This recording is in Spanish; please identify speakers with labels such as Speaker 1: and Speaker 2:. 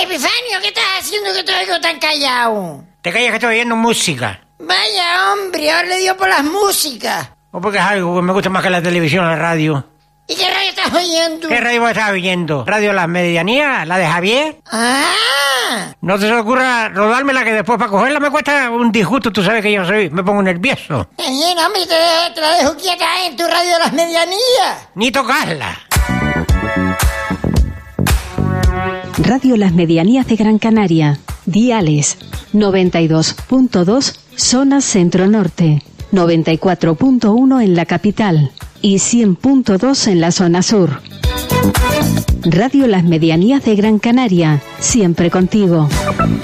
Speaker 1: Epifanio, ¿qué estás haciendo que te oigo tan callado?
Speaker 2: Te callas que estoy oyendo música.
Speaker 1: Vaya, hombre, ahora le dio por las músicas.
Speaker 2: O porque es algo que me gusta más que la televisión o la radio.
Speaker 1: ¿Y qué radio estás oyendo?
Speaker 2: ¿Qué radio estás oyendo? ¿Radio Las Medianías? ¿La de Javier?
Speaker 1: ¡Ah!
Speaker 2: No te ocurra rodármela, que después para cogerla me cuesta un disgusto. Tú sabes que yo me pongo nervioso.
Speaker 1: Bien, hombre, te la dejo quieta en tu radio Las Medianías.
Speaker 2: Ni tocarla.
Speaker 3: Radio Las Medianías de Gran Canaria. Diales 92.2 zona centro-norte, 94.1 en la capital y 100.2 en la zona sur. Radio Las Medianías de Gran Canaria, siempre contigo.